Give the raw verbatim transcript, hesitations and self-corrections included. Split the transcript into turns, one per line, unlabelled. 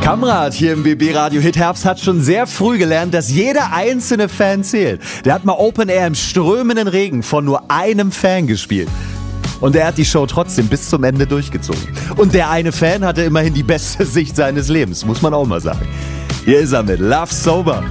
Kamrat hier im B B Radio Hit Herbst hat schon sehr früh gelernt, dass jeder einzelne Fan zählt. Der hat mal Open Air im strömenden Regen von nur einem Fan gespielt. Und er hat die Show trotzdem bis zum Ende durchgezogen. Und der eine Fan hatte immerhin die beste Sicht seines Lebens, muss man auch mal sagen. Hier ist er mit Love Sober.